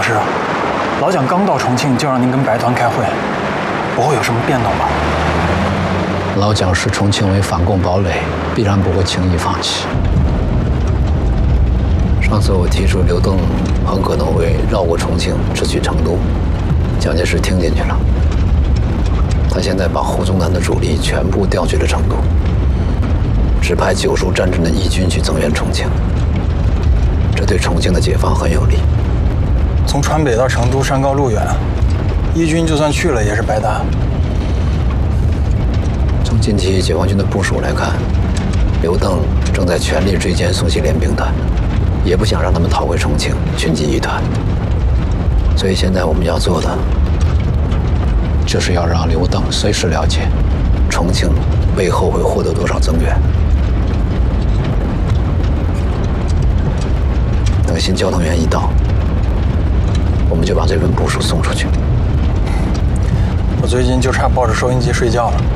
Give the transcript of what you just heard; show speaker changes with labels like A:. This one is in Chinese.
A: 师，老蒋刚到重庆就让您跟白团开会，不会有什么变动吧？
B: 老蒋视重庆为反共堡垒，必然不会轻易放弃。上次我提出刘邓很可能会绕过重庆直取成都，蒋介石听进去了。他现在把胡宗南的主力全部调去了成都，只派9处战阵的义军去增援重庆，这对重庆的解放很有利。
A: 从川北到成都山高路远，义军就算去了也是白搭。
B: 从近期解放军的部署来看，刘邓正在全力追歼宋系联兵团，也不想让他们逃回重庆群击一团。所以现在我们要做的，就是要让刘邓随时了解重庆背后会获得多少增援。等新交通员一到，我们就把这份部署送出去。
A: 我最近就差抱着收音机睡觉了。